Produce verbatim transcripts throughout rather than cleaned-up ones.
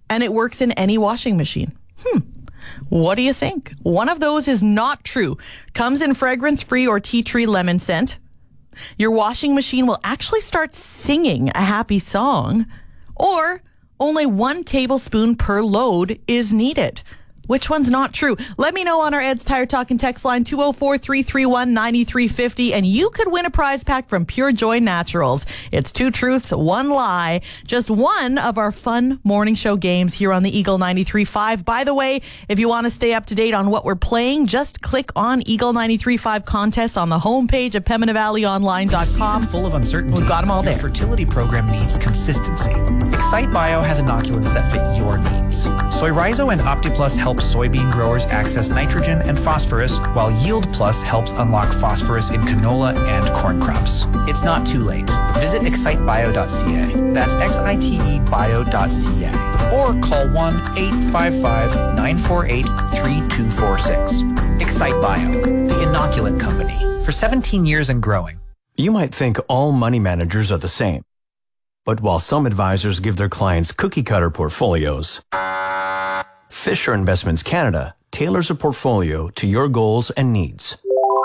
and it works in any washing machine. Hmm. What do you think? One of those is not true. Comes in fragrance-free or tea tree lemon scent. Your washing machine will actually start singing a happy song. Or only one tablespoon per load is needed. Which one's not true? Let me know on our Ed's Tire Talking text line two oh four, three three one, nine three five oh, and you could win a prize pack from Pure Joy Naturals. It's two truths, one lie. Just one of our fun morning show games here on the Eagle ninety-three point five. By the way, if you want to stay up to date on what we're playing, just click on Eagle ninety-three point five contests on the homepage of Pembina Valley Online dot com. Season full of uncertainty. We've got them all your there. Your fertility program needs consistency. Excite Bio has inoculants that fit your needs. Soy Rhizo and OptiPlus help soybean growers access nitrogen and phosphorus, while Yield Plus helps unlock phosphorus in canola and corn crops. It's not too late. Visit excite bio dot c a. That's X I T E bio dot c a. Or call one eight five five, nine four eight, three two four six. Excite Bio, the inoculant company, for seventeen years and growing. You might think all money managers are the same. But while some advisors give their clients cookie-cutter portfolios, Fisher Investments Canada tailors a portfolio to your goals and needs.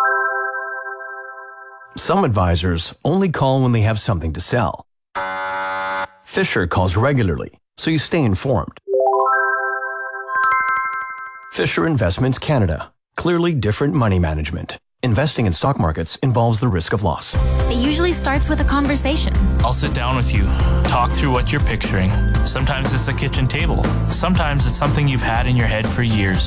Some advisors only call when they have something to sell. Fisher calls regularly, so you stay informed. Fisher Investments Canada. Clearly different money management. Investing in stock markets involves the risk of loss. It usually starts with a conversation. I'll sit down with you, talk through what you're picturing. Sometimes it's a kitchen table. Sometimes it's something you've had in your head for years.